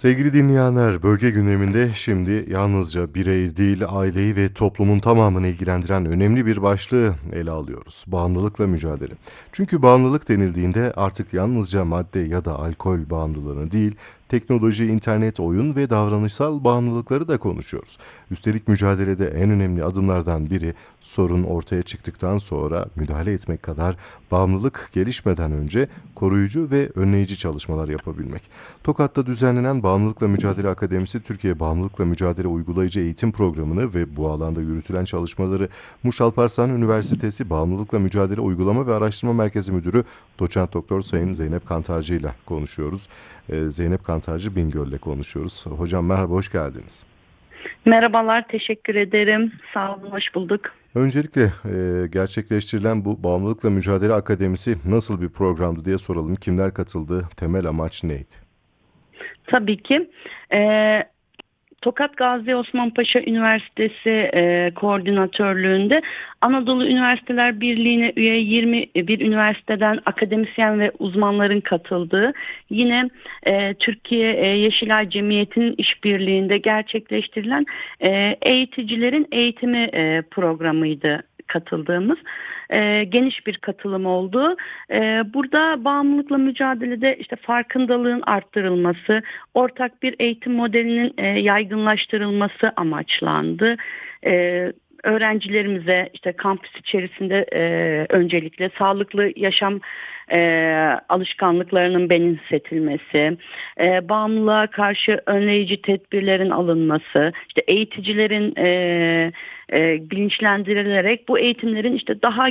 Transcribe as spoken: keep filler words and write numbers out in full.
Sevgili dinleyenler, bölge gündeminde şimdi yalnızca birey değil, aileyi ve toplumun tamamını ilgilendiren önemli bir başlığı ele alıyoruz. Bağımlılıkla mücadele. Çünkü bağımlılık denildiğinde artık yalnızca madde ya da alkol bağımlılığını değil, teknoloji, internet, oyun ve davranışsal bağımlılıkları da konuşuyoruz. Üstelik mücadelede en önemli adımlardan biri sorun ortaya çıktıktan sonra müdahale etmek kadar bağımlılık gelişmeden önce koruyucu ve önleyici çalışmalar yapabilmek. Tokat'ta düzenlenen Bağımlılıkla Mücadele Akademisi, Türkiye Bağımlılıkla Mücadele Uygulayıcı Eğitim Programı'nı ve bu alanda yürütülen çalışmaları Muş Alparslan Üniversitesi Bağımlılıkla Mücadele Uygulama ve Araştırma Merkezi Müdürü Doçent Doktor Sayın Zeynep Kantarcı ile konuşuyoruz. Ee, Zeynep Kantarcı Bingöl ile konuşuyoruz. Hocam merhaba, hoş geldiniz. Merhabalar, teşekkür ederim. Sağ olun, hoş bulduk. Öncelikle e, gerçekleştirilen bu Bağımlılıkla Mücadele Akademisi nasıl bir programdı diye soralım. Kimler katıldı? Temel amaç neydi? Tabii ki. Ee, Tokat Gazi Osman Paşa Üniversitesi e, koordinatörlüğünde Anadolu Üniversiteler Birliği'ne üye yirmi bir üniversiteden akademisyen ve uzmanların katıldığı, yine e, Türkiye e, Yeşilay Cemiyeti'nin işbirliğinde gerçekleştirilen e, eğiticilerin eğitimi e, programıydı katıldığımız. E, geniş bir katılım oldu. E, burada bağımlılıkla mücadelede işte farkındalığın arttırılması, ortak bir eğitim modelinin e, yaygınlaştırılması amaçlandı. E, öğrencilerimize işte kampüs içerisinde e, öncelikle sağlıklı yaşam e, alışkanlıklarının benimsetilmesi, e, bağımlılığa karşı önleyici tedbirlerin alınması, işte eğiticilerin e, e, bilinçlendirilerek bu eğitimlerin işte daha